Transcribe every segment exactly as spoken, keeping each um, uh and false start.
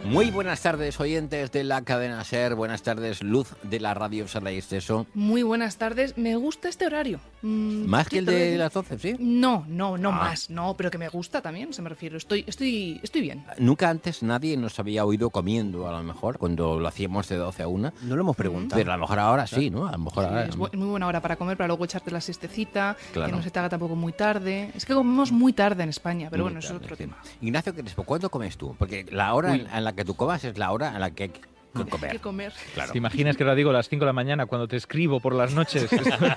Muy buenas tardes, oyentes de la cadena SER. Buenas tardes, luz de la radio Sala y Esteso. Muy buenas tardes. Me gusta este horario. Mm, ¿Más que el de sí, las doce, sí? No, no, no Ah. más. No, pero que me gusta también, se me refiero. Estoy, estoy, estoy bien. Nunca antes nadie nos había oído comiendo, a lo mejor, cuando lo hacíamos de doce a una. No lo hemos preguntado. Pero a lo mejor ahora sí, ¿no? A lo mejor Sí, ahora... es bu- muy buena hora para comer, para luego echarte la siestecita, Claro. que no se te haga tampoco muy tarde. Es que comemos muy tarde en España, pero Muy bueno, eso es tarde, otro sí. tema. Ignacio Crespo, ¿cuándo comes tú? Porque la hora en, en la que tú comas es la hora en la que hay que comer. Hay que comer. Claro. ¿Te imaginas que ahora digo a las cinco de la mañana cuando te escribo por las noches?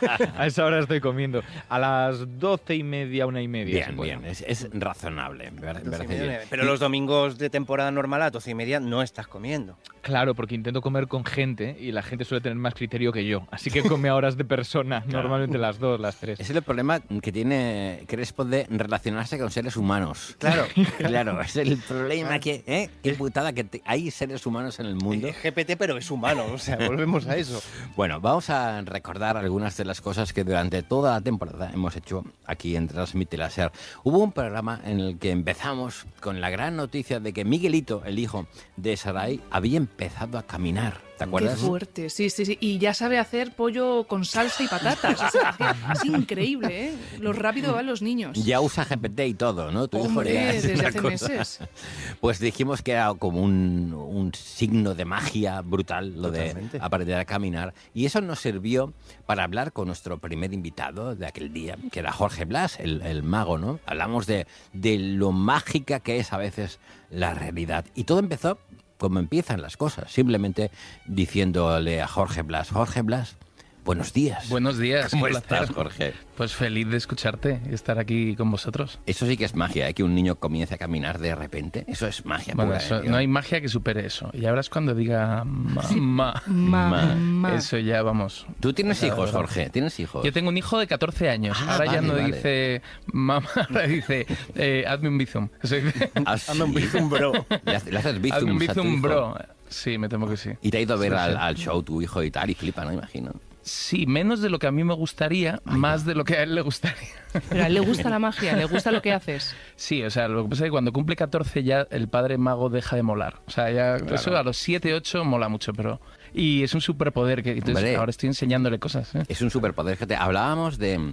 A esa hora estoy comiendo. A las doce y media, una y media. Bien, si puedo. bien, es, es razonable. Me parece, me doce y parece media, bien. Pero los domingos de temporada normal a doce y media no estás comiendo. Claro, porque intento comer con gente y la gente suele tener más criterio que yo. Así que come a horas de persona, Claro. normalmente las dos, las tres. Ese es el problema que tiene Crespo de relacionarse con seres humanos. Claro. Claro, es el problema que, ¿eh? Qué putada que te- hay seres humanos en el mundo. Es G P T, pero es humano. O sea, volvemos a eso. Bueno, vamos a recordar algunas de las cosas que durante toda la temporada hemos hecho aquí en Transmite la SER. Hubo un programa en el que empezamos con la gran noticia de que Miguelito, el hijo de Sarai, había empezado a caminar. ¿Te acuerdas? Qué fuerte, sí, sí, sí. Y ya sabe hacer pollo con salsa y patatas. O sea, es increíble, ¿eh? Lo rápido van los niños. Ya usa G P T y todo, ¿no? Tu hijo Hombre, ya es desde una hace cosa. meses. Pues dijimos que era como un, un signo de magia brutal lo Totalmente. de aprender a caminar. Y eso nos sirvió para hablar con nuestro primer invitado de aquel día, que era Jorge Blas, el, el mago, ¿no? Hablamos de, de lo mágica que es a veces la realidad. Y todo empezó como empiezan las cosas, simplemente diciéndole a Jorge Blas, Jorge Blas, buenos días. Buenos días, ¿Cómo un placer. estás, Jorge? Pues feliz de escucharte y estar aquí con vosotros. Eso sí que es magia, ¿eh? Que un niño comience a caminar de repente. Eso es magia Bueno, pura, eso- ¿eh, tío? no hay magia que supere eso. Y ahora es cuando diga mamá. Ma, ma. Eso ya vamos. Tú tienes O sea, hijos, ahora- Jorge, tienes hijos. Yo tengo un hijo de catorce años. Ah, ahora ya vale, no vale. dice mamá, ahora dice eh, hazme un bizum. O sea, dice, Ah, Hazme un sí. bizum, bro. Le haces, le haces hazme un bizums a tu bizum, hijo. bro. Sí, me temo que sí. Y te ha ido a ver Sí, al, sí. al show tu hijo y tal, y flipa, ¿no? Imagino. Sí, menos de lo que a mí me gustaría, más de lo que a él le gustaría. Pero a él le gusta la magia, le gusta lo que haces. Sí, o sea, lo que pasa es que cuando cumple catorce ya el padre mago deja de molar. O sea, ya eso a los siete, ocho mola mucho, pero... Y es un superpoder que entonces Hombre. ahora estoy enseñándole cosas. ¿eh? Es un superpoder. Fíjate, hablábamos de,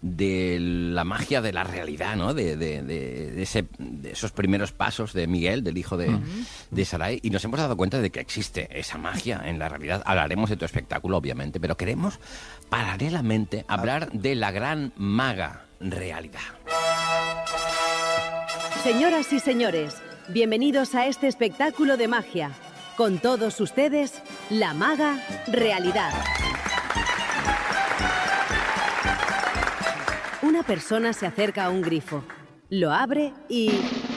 de la magia de la realidad, ¿no? De, de, de- de ese, de esos primeros pasos de Miguel, del hijo de, de Sarai, y nos hemos dado cuenta de que existe esa magia en la realidad. Hablaremos de tu espectáculo, obviamente, pero queremos paralelamente hablar de la gran maga realidad. Señoras y señores, bienvenidos a este espectáculo de magia. Con todos ustedes, la maga realidad. Una persona se acerca a un grifo, lo abre y...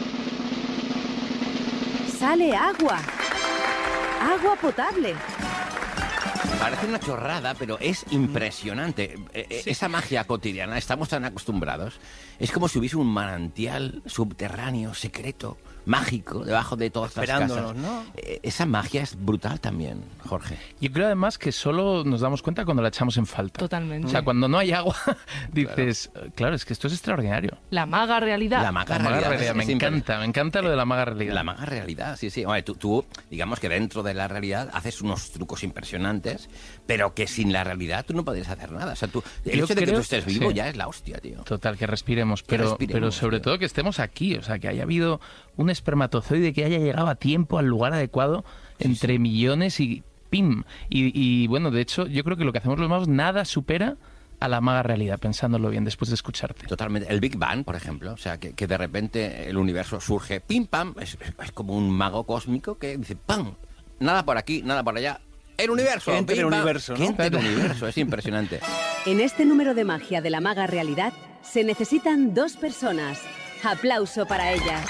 ¡sale agua! ¡Agua potable! Parece una chorrada, pero es impresionante. Eh, eh, Esa magia cotidiana, estamos tan acostumbrados. Es como si hubiese un manantial subterráneo, secreto, mágico, debajo de todas las Esperándonos, casas. ¿no? Eh, Esa magia es brutal también, Jorge. Yo creo además que solo nos damos cuenta cuando la echamos en falta. Totalmente. O sea, cuando no hay agua, dices, claro, es que esto es extraordinario. La maga realidad. La maga La maga realidad. realidad, es- me es impre- encanta, me encanta lo de la maga realidad. La maga realidad, sí, sí. Hombre, tú, tú, digamos que dentro de la realidad haces unos trucos impresionantes, pero que sin la realidad tú no podrías hacer nada. O sea, tú, el Yo hecho de que creo- tú estés vivo sí. ya es la hostia, tío. Total, que respiremos, Que pero, respiremos, pero sobre tío. todo que estemos aquí, o sea, que haya habido un espermatozoide que haya llegado a tiempo al lugar adecuado entre millones y ¡pim! Y, y bueno, de hecho, yo creo que lo que hacemos los magos nada supera a la maga realidad, pensándolo bien después de escucharte. Totalmente. El Big Bang, por ejemplo, o sea, que, que de repente el universo surge, pim, pam, es, es como un mago cósmico que dice, pam, nada por aquí, nada por allá. El universo, Que entre pim, el pam, universo, que ¿no? entre el universo, es impresionante. En este número de magia de la maga realidad se necesitan dos personas. Aplauso para ellas.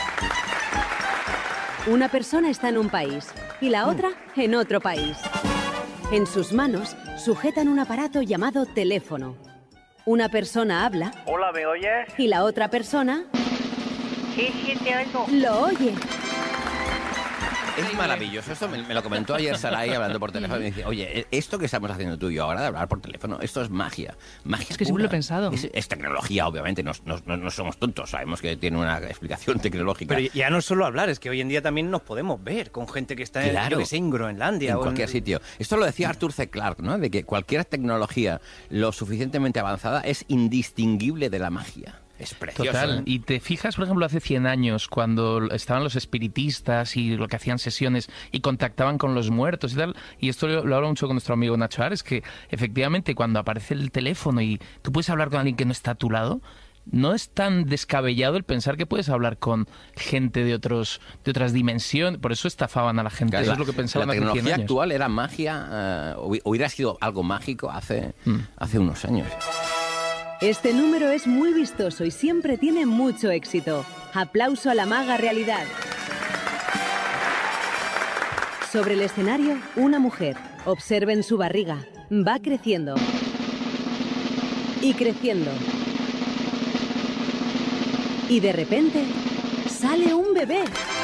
Una persona está en un país y la otra en otro país. En sus manos sujetan un aparato llamado teléfono. Una persona habla Hola, ¿me oyes? y la otra persona Sí, sí, te oigo. lo oye. es maravilloso. Esto me, me lo comentó ayer Sarai hablando por teléfono. Y me dice, oye, esto que estamos haciendo tú y yo ahora de hablar por teléfono, esto es magia. Magia Es que pura. siempre lo he pensado. Es, es tecnología, obviamente. No, no, no, no somos tontos. Sabemos que tiene una explicación tecnológica. Pero ya no es solo hablar, es que hoy en día también nos podemos ver con gente que está Claro. en, yo que sé, en Groenlandia. En o cualquier sitio. Esto lo decía Arthur C. Clarke, ¿no? De que cualquier tecnología lo suficientemente avanzada es indistinguible de la magia. Es precioso. Total. ¿eh? Y te fijas, por ejemplo, hace cien años, cuando estaban los espiritistas y lo que hacían sesiones y contactaban con los muertos y tal, y esto lo, lo hablo mucho con nuestro amigo Nacho Ares, que efectivamente cuando aparece el teléfono y tú puedes hablar con alguien que no está a tu lado, no es tan descabellado el pensar que puedes hablar con gente de otros de otras dimensiones. Por eso estafaban a la gente. Claro, Eso la, es lo que pensaban la hace cien tecnología años. actual era magia, eh, hubi- hubiera sido algo mágico hace, Mm. hace unos años. Este número es muy vistoso y siempre tiene mucho éxito. Aplauso a la maga realidad. Sobre el escenario, una mujer. Observen su barriga. Va creciendo. Y creciendo. Y de repente, sale un bebé.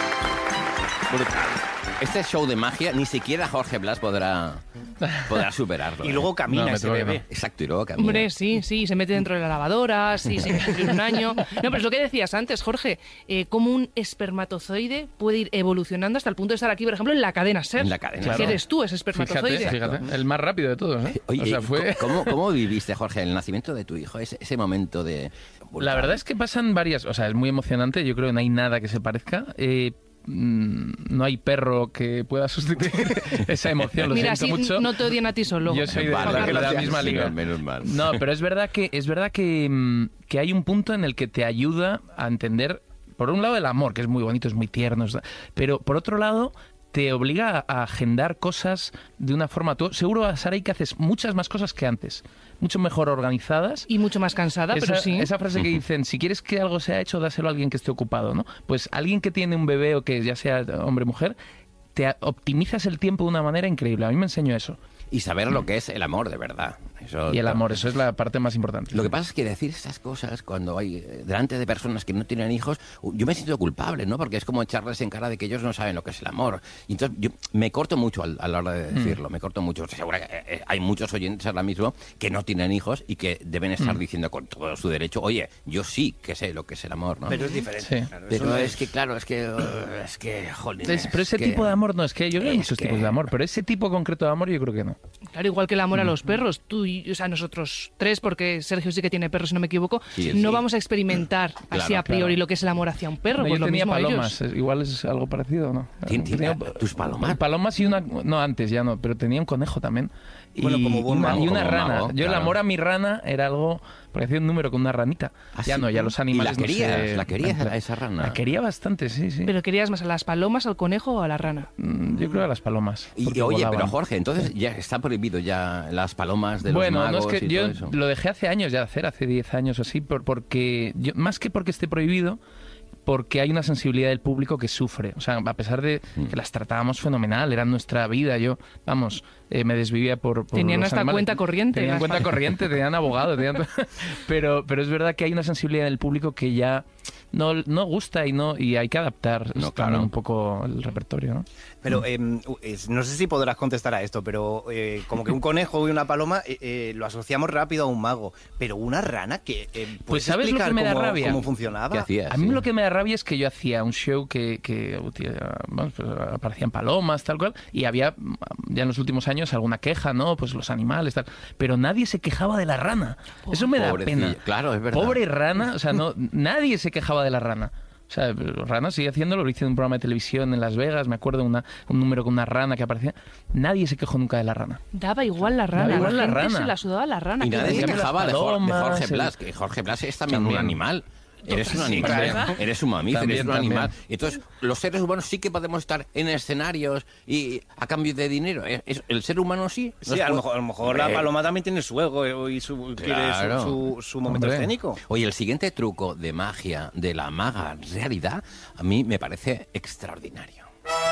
Brutal. Este show de magia ni siquiera Jorge Blas podrá, podrá superarlo. Y ¿eh? luego camina No, me ese temo que bebé. no. Exacto, y luego camina. Hombre, sí, sí, se mete dentro de la lavadora, sí, se cumple un año. No, pero es lo que decías antes, Jorge, eh, cómo un espermatozoide puede ir evolucionando hasta el punto de estar aquí, por ejemplo, en la cadena SER. En la cadena Que SER. eres tú, ese espermatozoide. Fíjate, fíjate, el más rápido de todos, ¿eh? Oye, o sea, fue... ¿cómo, cómo viviste, Jorge, el nacimiento de tu hijo? Ese, ese momento de... La verdad es que pasan varias... O sea, es muy emocionante. Yo creo que no hay nada que se parezca. Eh, mm, no hay perro que pueda sustituir esa emoción. Lo Mira, siento así mucho. no te odian a ti solo. Yo soy de, Vale, la, de la gracias, misma sí, liga. no, menos mal. No, pero es verdad que es verdad que, mm, que hay un punto en el que te ayuda a entender, por un lado, el amor, que es muy bonito, es muy tierno, es- pero por otro lado te obliga a agendar cosas de una forma... Tú, seguro, Saray, que haces muchas más cosas que antes, mucho mejor organizadas. Y mucho más cansada, Esa, pero sí. esa frase que dicen, si quieres que algo sea hecho, dáselo a alguien que esté ocupado, ¿no? Pues alguien que tiene un bebé o que ya sea hombre o mujer, te a- optimizas el tiempo de una manera increíble. A mí me enseñó eso. Y saber lo que es el amor, de verdad. Eso, Y el amor, eso es la parte más importante. Lo que pasa es que decir estas cosas cuando hay eh, delante de personas que no tienen hijos, u- yo me siento culpable, ¿no? Porque es como echarles en cara de que ellos no saben lo que es el amor. Y entonces yo me corto mucho al- a la hora de decirlo, me corto mucho. Seguro que eh, eh, hay muchos oyentes ahora mismo que no tienen hijos y que deben estar diciendo con todo su derecho, oye, yo sí que sé lo que es el amor, ¿no? Pero es diferente. Sí. claro, Pero eso es que, claro, es que, uh, es que, jolín, Es- pero ese es que- tipo de amor no, es que yo creo que hay es muchos que- tipos de amor, pero ese tipo concreto de amor yo creo que no. Claro, igual que el amor a los perros. Tú y, o sea, nosotros tres, porque Sergio sí que tiene perros, si no me equivoco, Sí, no sí. vamos a experimentar Claro, así a priori claro. lo que es el amor hacia un perro. No, Pues yo lo tenía mismo palomas, ellos. eh, igual es algo parecido, ¿no? ¿Tien- tiene Tenía- tus palomas? Palomas y una... No, antes ya no, pero tenía un conejo también. Y, Bueno, como buen y una, mago, y una como rana. mago, Yo el claro. amor a mi rana era algo... Porque hacía un número con una ranita. ¿Ah, ya sí? no, ya los ¿Y animales la no querías? sé- ¿La querías a esa rana? La quería bastante, sí, sí. Pero querías más a las palomas, al conejo o a la rana. Mm, Yo creo a las palomas. Y, porque y, oye, pero volaban. Jorge, entonces ya está prohibido ya las palomas de los Bueno, magos no es que y yo todo eso. lo dejé hace años ya de hacer, hace diez años o así, por, porque yo, más que porque esté prohibido, porque hay una sensibilidad del público que sufre. O sea, a pesar de Mm. que las tratábamos fenomenal, era nuestra vida, yo, vamos, eh, me desvivía por, por Tenían los hasta animales. cuenta corriente. Tenían Las cuenta palomas. corriente, tenían abogado, tenían... pero, pero es verdad que hay una sensibilidad del público que ya no, no gusta y no y hay que adaptar No, también claro. un poco el repertorio, ¿no? Pero eh, es- no sé si podrás contestar a esto, pero eh, como que un conejo y una paloma eh, eh, lo asociamos rápido a un mago. Pero una rana, que eh, ¿puedes Pues, ¿sabes lo explicar que me da cómo, rabia? cómo funcionaba? ¿Qué hacías? A mí Sí. lo que me da rabia es que yo hacía un show que, que utiliza- vamos, pues, aparecían palomas, tal cual, y había mm, ya en los últimos años alguna queja, ¿no? Pues los animales, tal. Pero nadie se quejaba de la rana. Eso me da Pobrecilla. pena. Claro, es verdad. Pobre rana, o sea, no, nadie se quejaba de la rana. O sea, Rana sigue haciéndolo, lo hice en un programa de televisión en Las Vegas, me acuerdo una, un número con una rana que aparecía. Nadie se quejó nunca de la rana. Daba igual la rana. Daba igual la gente rana. se la sudaba la rana. Y que nadie se bien. Las quejaba de, Jor- de palomas, Jorge el- Blas, que Jorge Blas es también, También. un animal. Eres un Sí, animal, claro. eres un mamífero, También, eres un también. animal. Entonces, los seres humanos sí que podemos estar en escenarios y a cambio de dinero. ¿Es- es- El ser humano sí. Sí, Nos a lo puede- mejor, a lo mejor la Hombre. paloma también tiene su ego y su, quiere Claro. su, su, su momento Hombre. escénico. Oye, el siguiente truco de magia de la maga realidad a mí me parece extraordinario.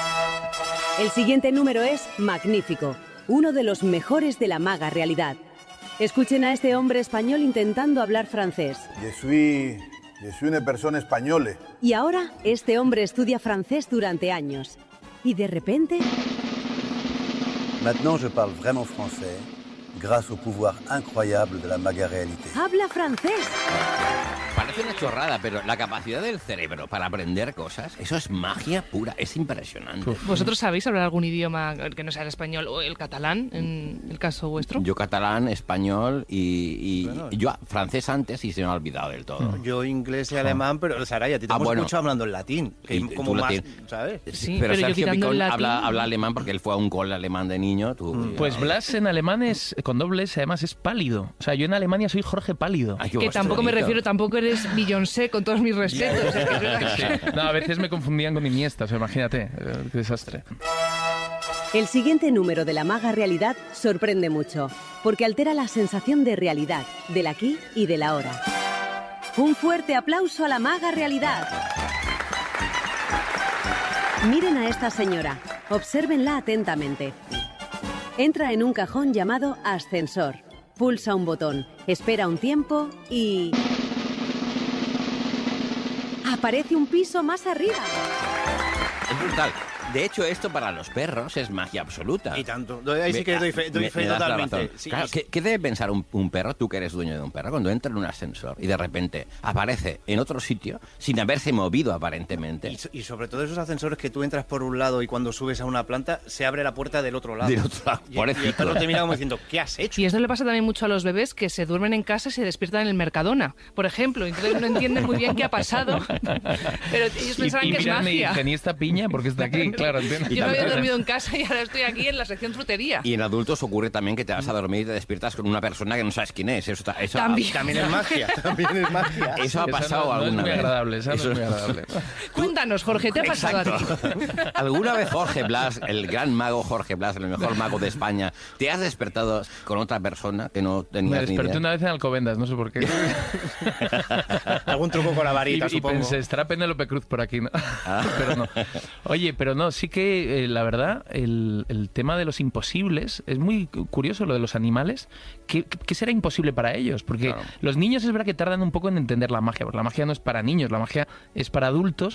El siguiente número es magnífico, uno de los mejores de la maga realidad. Escuchen a este hombre español intentando hablar francés. Je suis, je suis una persona española. Y ahora, este hombre estudia francés durante años. Y de repente... Maintenant, je parle vraiment français, grâce au pouvoir incroyable de la maga-réalité. ¡Habla francés! Parece una chorrada, pero la capacidad del cerebro para aprender cosas, eso es magia pura, es impresionante. ¿Vosotros sabéis hablar algún idioma que no sea el español o el catalán, en el caso vuestro? Yo catalán, español y, y Bueno. yo francés antes y se me ha olvidado del todo. Yo inglés y alemán, pero Saraya, te Ah, hemos bueno. escuchado hablando en latín, que Y es tú como más, latín. ¿sabes? Sí, pero, pero yo Sergio quitando el Picón latín- habla, habla alemán porque él fue a un cole alemán de niño. Tú, Pues Blas en alemán es, con doble S, además es pálido. O sea, yo en Alemania soy Jorge Pálido. Ay, qué Que tampoco me bonito. refiero, tampoco eres Beyoncé, con todos mis respetos. Es que- No, a veces me confundían con Iniesta, o sea, imagínate, eh, qué desastre. El siguiente número de la maga realidad sorprende mucho, porque altera la sensación de realidad, del aquí y del ahora. Un fuerte aplauso a la maga realidad. Miren a esta señora, obsérvenla atentamente. Entra en un cajón llamado ascensor, pulsa un botón, espera un tiempo y... aparece un piso más arriba. Es brutal. De hecho, esto para los perros es magia absoluta. Y tanto. Ahí sí que doy fe, doy Me- fe me das la totalmente. razón. Sí, Claro, sí. ¿qué, qué debe pensar un, un perro, tú que eres dueño de un perro, cuando entra en un ascensor y de repente aparece en otro sitio sin haberse movido aparentemente? Y, so- y sobre todo esos ascensores que tú entras por un lado y cuando subes a una planta se abre la puerta del otro lado. Del otro lado, Y- y, pobrecito. el perro te mira como diciendo, ¿qué has hecho? Y esto le pasa también mucho a los bebés que se duermen en casa y se despiertan en el Mercadona, por ejemplo. Entonces no entienden muy bien qué ha pasado, pero ellos Y, pensarán y que es mirarme y magia. dicen, ¿y esta piña? Porque está aquí, claro, entiendo. Yo me había dormido en casa y ahora estoy aquí en la sección frutería. Y en adultos ocurre también que te vas a dormir y te despiertas con una persona que no sabes quién es. Eso, ta- eso ha- También. También es magia, también es magia. eso ha Esa pasado no, no es alguna muy vez. agradable, esa no es Eso- muy agradable. Cuéntanos, Jorge, ¿te ha pasado a ti? Exacto. ¿Alguna vez Jorge Blas, el gran mago Jorge Blas, el mejor mago de España, te has despertado con otra persona que no Me tenías ni desperté idea? una vez en Alcobendas, no sé por qué. Algún truco con la Y, varita, y supongo. pensé, estará Penélope Cruz por aquí, ¿no? Ah. Pero no. Oye, pero no, sí que eh, la verdad, el, el tema de los imposibles es muy cu- curioso, lo de los animales. ¿Qué, qué será imposible para ellos? Porque Claro. los niños es verdad que tardan un poco en entender la magia, porque la magia no es para niños, la magia es para adultos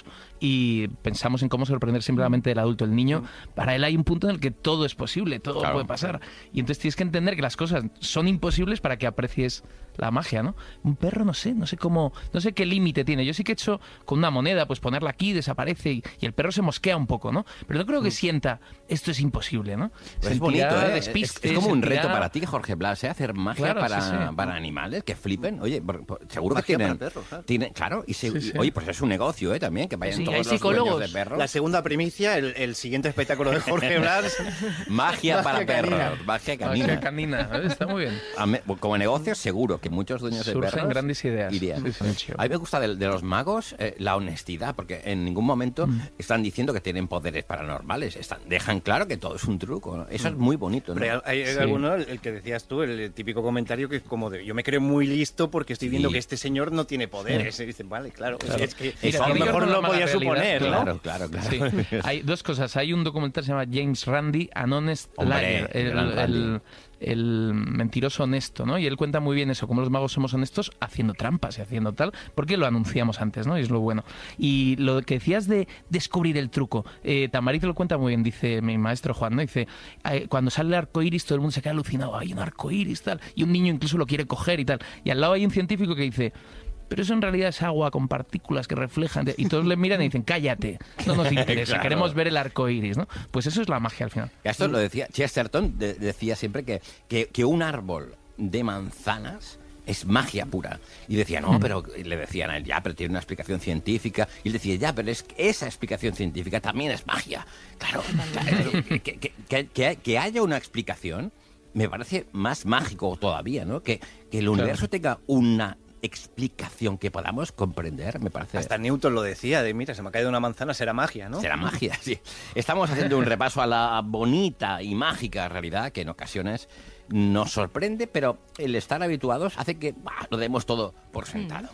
y pensamos en cómo sorprender siempre la mente del adulto. El niño, para él hay un punto en el que todo es posible, todo Claro. puede pasar. Y entonces tienes que entender que las cosas son imposibles para que aprecies la magia, ¿no? Un perro, no sé, no sé cómo, no sé qué límite tiene. Yo sí que he hecho con una moneda, pues ponerla aquí, desaparece y, y el perro se mosquea un poco, ¿no? Pero no creo que sienta, esto es imposible, ¿no? Pues es Sentirá bonito, ¿eh? Es, despiste, es como un sentirá- reto para ti, Jorge Blas, ¿eh? Hacer magia Claro, para, sí, sí. para animales que flipen. Oye, por- por- seguro Magia que tienen... para perros, claro. tienen- claro, y se- Sí, sí. oye, pues es un negocio, ¿eh? También, que vayan Sí, todos hay los psicólogos. dueños de perros. La segunda primicia, el, el siguiente espectáculo de Jorge Blas. Magia para Magia canina. perros, magia canina. Magia canina, ¿eh? Está muy bien. A me- como negocio, seguro que muchos dueños de Surgen perros grandes ideas. irían. Sí, sí. A mí me gusta de, de los magos eh, la honestidad, porque en ningún momento Mm. están diciendo que tienen poderes paranormales. Están, dejan claro que todo es un truco, ¿no? Eso es muy bonito, ¿no? Pero hay, hay Sí. alguno, el, el que decías tú, el típico comentario que es como de, yo me creo muy listo porque estoy viendo Sí. que este señor no tiene poderes. Y dicen, vale, claro, Claro. es que Eso a lo a lo mejor mejor lo no la podía realidad, suponer, ¿no? Claro, claro, claro. Sí. Hay dos cosas. Hay un documental que se llama James Randi, An Honest Hombre, Liar, el, gran Randi. el- el mentiroso honesto, ¿no? Y él cuenta muy bien eso, cómo los magos somos honestos haciendo trampas y haciendo tal, porque lo anunciamos antes, ¿no? Y es lo bueno. Y lo que decías de descubrir el truco, eh, Tamariz lo cuenta muy bien, dice mi maestro Juan, ¿no? Dice, eh, cuando sale el arco iris todo el mundo se queda alucinado, hay un arco iris, tal, y un niño incluso lo quiere coger y tal. Y al lado hay un científico que dice, pero eso en realidad es agua con partículas que reflejan. Y todos le miran y dicen, cállate, no nos interesa, Claro. queremos ver el arco iris, ¿no? Pues eso es la magia al final. Esto lo decía Chesterton, de- decía siempre que, que, que un árbol de manzanas es magia pura. Y decía, no, pero le decían a él, ya, pero tiene una explicación científica. Y él decía, ya, pero es que esa explicación científica también es magia. Claro, claro, que, que- que- que- que haya una explicación me parece más mágico todavía, ¿no? Que, que el universo tenga una explicación que podamos comprender, me parece... Hasta Newton lo decía, de mira, se me ha caído una manzana, será magia, ¿no? Será magia, sí. Estamos haciendo un repaso a la bonita y mágica realidad que en ocasiones nos sorprende, pero el estar habituados hace que bah, lo demos todo por sentado.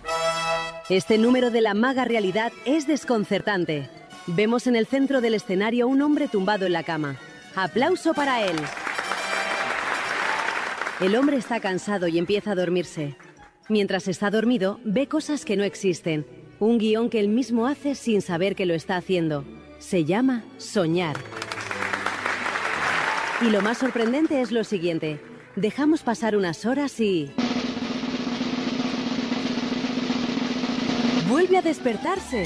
Este número de la maga realidad es desconcertante. Vemos en el centro del escenario un hombre tumbado en la cama. Aplauso para él. El hombre está cansado y empieza a dormirse. Mientras está dormido, ve cosas que no existen. Un guión que él mismo hace sin saber que lo está haciendo. Se llama soñar. Y lo más sorprendente es lo siguiente. Dejamos pasar unas horas y... ¡vuelve a despertarse!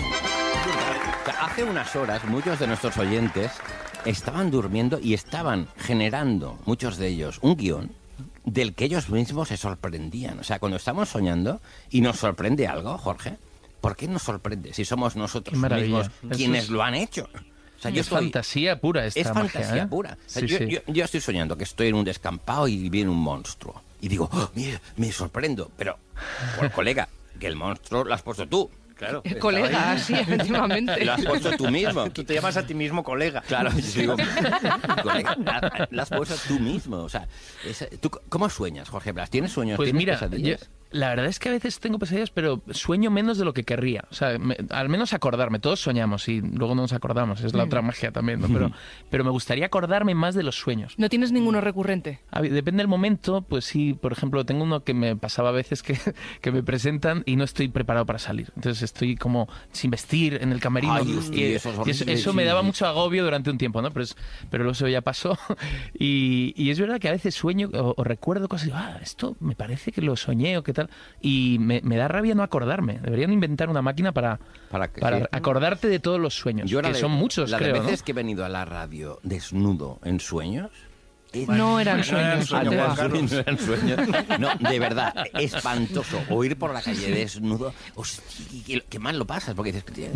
Hace unas horas muchos de nuestros oyentes estaban durmiendo y estaban generando, muchos de ellos, un guión del que ellos mismos se sorprendían. O sea, cuando estamos soñando y nos sorprende algo, Jorge, ¿por qué nos sorprende si somos nosotros mismos quienes es... lo han hecho? O sea, es yo estoy... fantasía pura esta Es magia, fantasía ¿eh? pura. O sea, Sí, yo, sí. Yo, yo estoy soñando que estoy en un descampado y viene un monstruo. Y digo, oh, mira, me sorprendo. Pero, pues, colega, que el monstruo lo has puesto tú. Claro. El colega, ahí. sí, efectivamente. Lo has puesto tú mismo. Tú te llamas a ti mismo colega. Claro, yo digo, colega, la- lo has puesto tú mismo. O sea, es- ¿tú cómo sueñas, Jorge Blas? ¿Tienes sueños? Pues ¿Tienes mira, yo, pesadillas? la verdad es que a veces tengo pesadillas, pero sueño menos de lo que querría. O sea, me- al menos acordarme. Todos soñamos y luego no nos acordamos. Es la otra magia también, ¿no? Pero, pero me gustaría acordarme más de los sueños. ¿No tienes ninguno recurrente? A ver, depende del momento, pues sí, por ejemplo, tengo uno que me pasaba a veces que, que me presentan y no estoy preparado para salir. Entonces estoy como sin vestir en el camerino. Ay, hostia, y eso es y eso, horrible, eso sí. me daba mucho agobio durante un tiempo, ¿no? Pero, es, pero luego eso ya pasó. Y, y es verdad que a veces sueño o, o recuerdo cosas y digo, ah, esto me parece que lo soñé o qué tal. Y me, me da rabia no acordarme. Deberían inventar una máquina para, Para que- para sí. acordarte de todos los sueños, Yo la que de- son muchos, la creo, de ¿no? veces que he venido a la radio desnudo en sueños... es- No eran no eran sueños. sueños, Ortega. Juan Carlos. No eran sueños. No, de verdad, espantoso. O ir por la calle desnudo. Hostia, qué, qué mal lo pasas, porque dices, tío,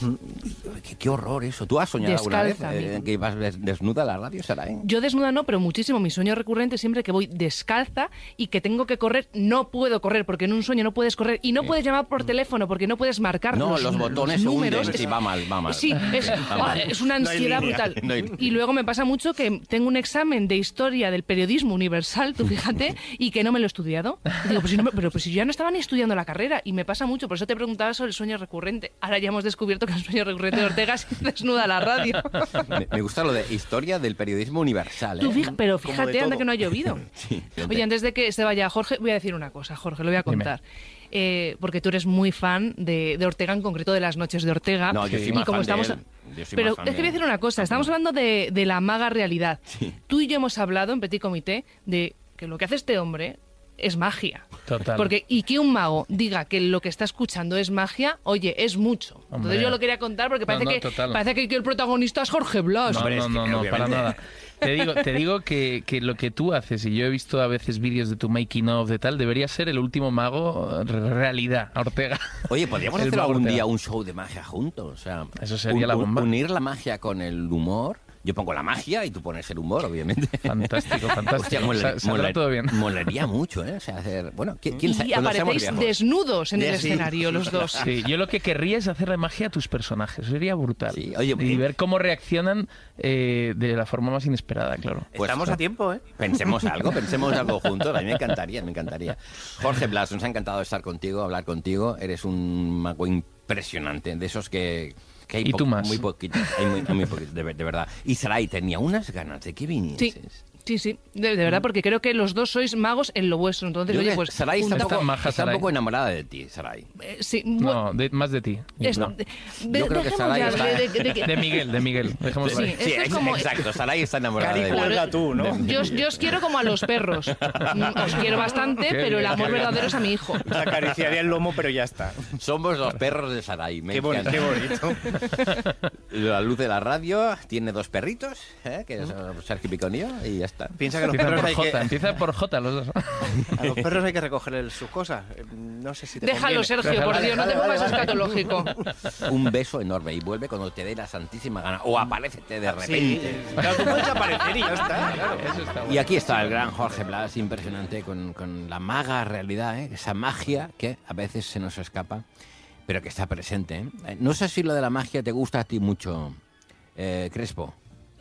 qué, qué horror eso. ¿Tú has soñado alguna vez Descalza, eh, amigo. que ibas des- desnuda a la radio, Saray? Yo desnuda no, pero muchísimo. Mi sueño recurrente es siempre que voy descalza y que tengo que correr. No puedo correr porque en un sueño no puedes correr y no puedes llamar por teléfono porque no puedes marcar No, los botones se números. hunden. Sí, va mal, va mal. Sí, es, Va ah, mal. es una No hay ansiedad línea. brutal. No hay- Y luego me pasa mucho que tengo un examen de historia del periodismo universal, tú fíjate, y que no me lo he estudiado. Y digo, pues si no me- pero pues si yo ya no estaba ni estudiando la carrera y me pasa mucho. Por eso te preguntaba sobre el sueño recurrente. Ahora ya hemos descubierto que el sueño recurrente de Ortega es ir desnuda a la radio. Me, me gusta lo de historia del periodismo universal. ¿eh? Tú fija- pero Como fíjate, de anda todo. que no ha llovido. Sí, Oye, antes de que se vaya Jorge, voy a decir una cosa, Jorge, lo voy a Dime. contar. Eh, porque tú eres muy fan de, de Ortega, en concreto de las noches de Ortega. No, yo soy Y más como fan estamos, de él. Yo soy Pero más fan es que de voy a él. decir una cosa, estamos hablando de, de la maga realidad. Sí. Tú y yo hemos hablado en Petit Comité de que lo que hace este hombre es magia. Total. Porque, y que un mago diga que lo que está escuchando es magia, oye, es mucho. Entonces Hombre. yo lo quería contar porque No, parece, no, que, total. parece que, que el protagonista es Jorge Blas. No, Hombre, no, es que no, no, para obviamente- nada. Te digo, te digo que, que lo que tú haces, y yo he visto a veces vídeos de tu making of de tal, debería ser el último mago re- realidad, Ortega. Oye, podríamos El hacer mago algún Ortega. día un show de magia juntos. O sea, Eso sería la bomba. Unir la magia con el humor. Yo pongo la magia y tú pones el humor, obviamente. Fantástico, fantástico. Hostia, mola- Sa- saldrá mola- todo bien. Molaría mucho, ¿eh? O sea, hacer... Bueno, ¿qui- ¿quién sabe? Y Cuando seamos aparecéis viejos. desnudos en el Sí. escenario, los dos. Sí, yo lo que querría es hacerle magia a tus personajes. Sería brutal. Sí, oye, y eh, ver cómo reaccionan eh, de la forma más inesperada, claro. Pues, Estamos a tiempo, ¿eh? Pensemos algo, pensemos algo juntos. A mí me encantaría, me encantaría. Jorge Blas, nos ha encantado estar contigo, hablar contigo. Eres un mago impresionante, de esos que... que hay Y tú po- más. Muy poquitos, hay muy, muy poquitos, de, ver- de verdad. Y Saray tenía unas ganas de que vinieses. Sí. Sí, sí, de, de verdad, porque creo que los dos sois magos en lo vuestro. Entonces, Yo oye, creo que pues. Saray está, un junta- poco, maja, está un Saray. poco enamorada de ti, Saray. eh, sí, bu- No, de- más de ti. es- No. de- de- Yo creo que dejemos Saray ya está- de- de- de que- De Miguel, de Miguel. Dejémoslo Sí, ahí. esto Sí, es ex- como- exacto. Saray está enamorada Cari, de ti. cuelga tú, ¿no? Yo, os- yo os quiero como a los perros. Mm, Os quiero bastante, Qué pero el bien, amor qué bien. verdadero es a mi hijo. Le acariciaría el lomo, pero ya está. Somos los perros de Saray. Me Qué, boni- encanta. qué bonito. La luz de la radio tiene dos perritos, ¿eh? Que es Sergio Piconillo, y ya está. Piensa que a los Empieza perros por hay J, que, empieza por J los dos. a los perros hay que recogerles sus cosas. Eh, No sé si te Déjalo, conviene. Sergio, por Vale, Dios, no te vale, pongas vale, vale. escatológico. Un beso enorme y vuelve cuando te dé la santísima gana. O aparécete de Sí, repente. claro, tú puedes aparecer y ya está. Claro. Eso está Y bueno. aquí está el gran Jorge Blas, impresionante, con, con la maga realidad, ¿eh? Esa magia que a veces se nos escapa, pero que está presente. ¿eh? No sé si lo de la magia te gusta a ti mucho, eh, Crespo.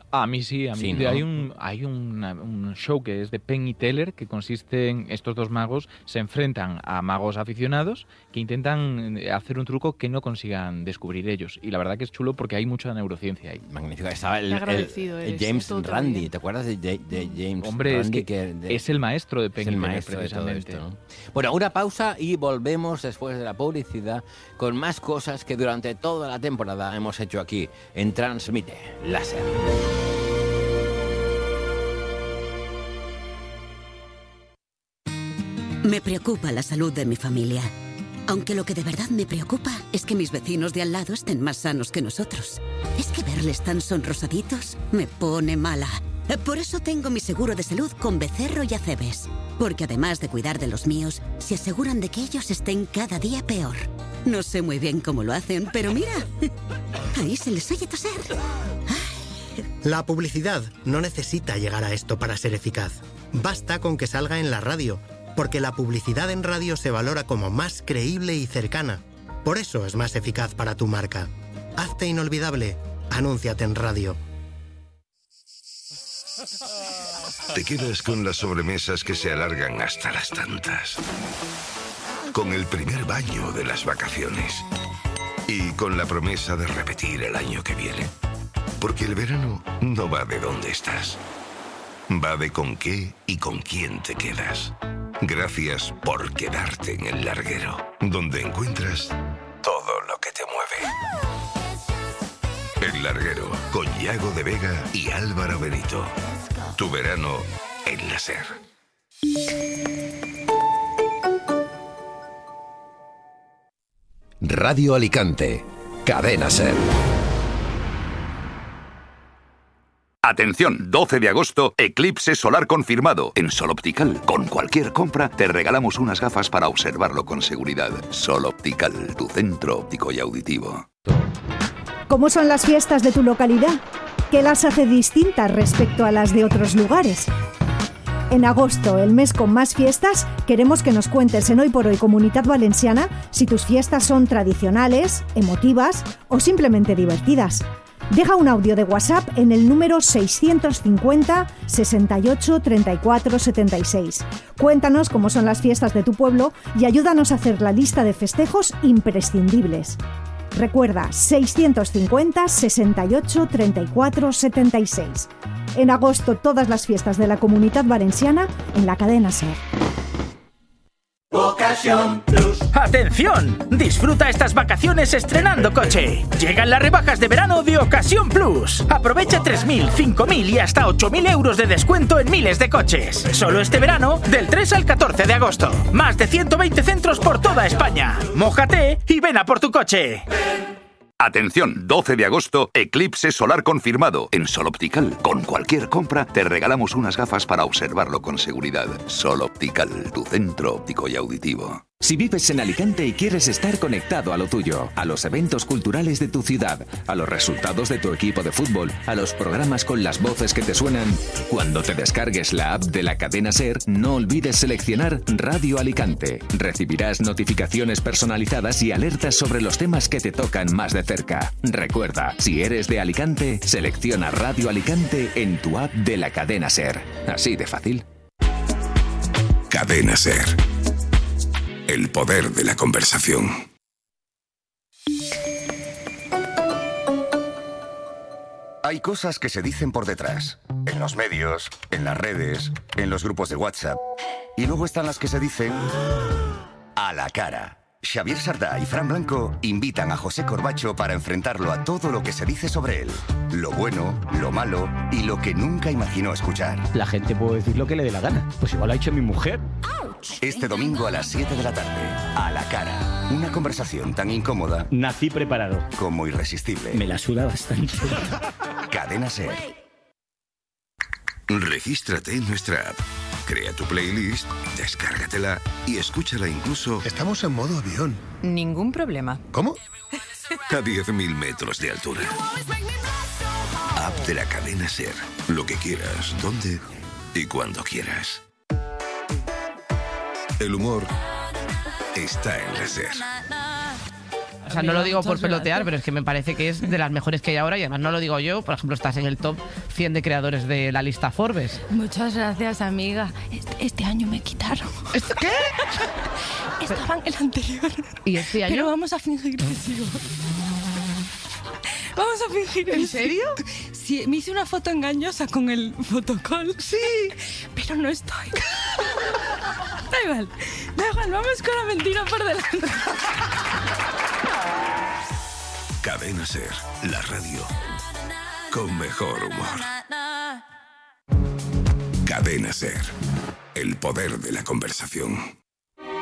A mí sí, a mí Sí, ¿no? hay un hay una- un show que es de Penn y Teller que consiste en estos dos magos se enfrentan a magos aficionados que intentan eh, hacer un truco que no consigan descubrir ellos, y la verdad que es chulo porque hay mucha neurociencia ahí. Magnífico. Estaba el, Qué el- agradecido el eres, James esto te va Randi. bien. ¿Te acuerdas de, Ja- de James Hombre, es Randi? que de- es el maestro de es Penn y el Teller, maestro de todo precisamente. esto, ¿no? Bueno, una pausa y volvemos después de la publicidad con más cosas que durante toda la temporada hemos hecho aquí en Transmite Láser. Me preocupa la salud de mi familia. Aunque lo que de verdad me preocupa es que mis vecinos de al lado estén más sanos que nosotros. Es que verles tan sonrosaditos me pone mala. Por eso tengo mi seguro de salud con Becerro y Acebes. Porque además de cuidar de los míos, se aseguran de que ellos estén cada día peor. No sé muy bien cómo lo hacen, pero mira, ahí se les oye toser. La publicidad no necesita llegar a esto para ser eficaz. Basta con que salga en la radio, porque la publicidad en radio se valora como más creíble y cercana. Por eso es más eficaz para tu marca. Hazte inolvidable. Anúnciate en radio. Te quedas con las sobremesas que se alargan hasta las tantas. Con el primer baño de las vacaciones. Y con la promesa de repetir el año que viene. Porque el verano no va de dónde estás. Va de con qué y con quién te quedas. Gracias por quedarte en el larguero, donde encuentras todo lo que te mueve. El larguero, con Yago de Vega y Álvaro Benito. Tu verano en la SER. Radio Alicante, Cadena SER. Atención, doce de agosto, eclipse solar confirmado. En Sol Optical, con cualquier compra, te regalamos unas gafas para observarlo con seguridad. Sol Optical, tu centro óptico y auditivo. ¿Cómo son las fiestas de tu localidad? ¿Qué las hace distintas respecto a las de otros lugares? En agosto, el mes con más fiestas, queremos que nos cuentes en Hoy por Hoy Comunitat Valenciana si tus fiestas son tradicionales, emotivas o simplemente divertidas. Deja un audio de WhatsApp en el número seiscientos cincuenta, sesenta y ocho, treinta y cuatro, setenta y seis. Cuéntanos cómo son las fiestas de tu pueblo y ayúdanos a hacer la lista de festejos imprescindibles. Recuerda, seiscientos cincuenta, sesenta y ocho, treinta y cuatro, setenta y seis. En agosto, todas las fiestas de la Comunitat Valenciana en la cadena SER. Ocasión Plus. ¡Atención! Disfruta estas vacaciones estrenando coche. Llegan las rebajas de verano de Ocasión Plus. Aprovecha tres mil, cinco mil y hasta ocho mil euros de descuento en miles de coches. Solo este verano, del tres al catorce de agosto. Más de ciento veinte centros por toda España. Mójate y ven a por tu coche. Atención, doce de agosto, eclipse solar confirmado. En Sol Optical, con cualquier compra, te regalamos unas gafas para observarlo con seguridad. Sol Optical, tu centro óptico y auditivo. Si vives en Alicante y quieres estar conectado a lo tuyo, a los eventos culturales de tu ciudad, a los resultados de tu equipo de fútbol, a los programas con las voces que te suenan, cuando te descargues la app de la cadena SER, no olvides seleccionar Radio Alicante. Recibirás notificaciones personalizadas y alertas sobre los temas que te tocan más de cerca. Recuerda, si eres de Alicante, selecciona Radio Alicante en tu app de la cadena SER. Así de fácil. Cadena SER. El poder de la conversación. Hay cosas que se dicen por detrás, en los medios, en las redes, en los grupos de WhatsApp. Y luego están las que se dicen a la cara. Xavier Sardá y Fran Blanco invitan a José Corbacho para enfrentarlo a todo lo que se dice sobre él. Lo bueno, lo malo y lo que nunca imaginó escuchar. La gente puede decir lo que le dé la gana. Pues igual lo ha hecho mi mujer. Este domingo a las siete de la tarde, a la cara. Una conversación tan incómoda. Nací preparado. Como irresistible. Me la suda bastante. Cadena SER. Regístrate en nuestra app. Crea tu playlist, descárgatela y escúchala incluso... Estamos en modo avión. Ningún problema. ¿Cómo? A diez mil metros de altura. App de la cadena SER. Lo que quieras, donde y cuando quieras. El humor está en la SER. O sea, no lo digo por pelotear, pero es que me parece que es de las mejores que hay ahora y además no lo digo yo. Por ejemplo, estás en el top cien de creadores de la lista Forbes. Muchas gracias, amiga. Este, este año me quitaron. ¿Qué? Estaba en el anterior. ¿Y este año? Pero vamos a fingir que sigo. Vamos a fingir. ¿En serio? Sí, me hice una foto engañosa con el fotocall. Sí. Pero no estoy. Da igual, da igual, vamos con la mentira por delante. Cadena Ser, la radio con mejor humor. Cadena Ser, el poder de la conversación.